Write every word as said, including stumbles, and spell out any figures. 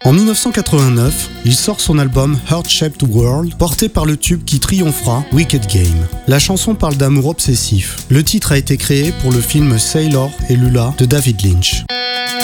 En dix-neuf cent quatre-vingt-neuf, il sort son album Heart-Shaped World, porté par le tube qui triomphera, Wicked Game. La chanson parle d'amour obsessif. Le titre a été créé pour le film Sailor et Lula de David Lynch.